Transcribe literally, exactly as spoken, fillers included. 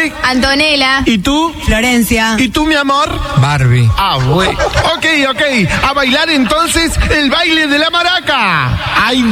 nombre? Antonella. ¿Y tú? Florencia. ¿Y tú, mi amor? Barbie. Ah, bueno. Ok, ok. A bailar entonces el baile de la maraca. ¡Ay,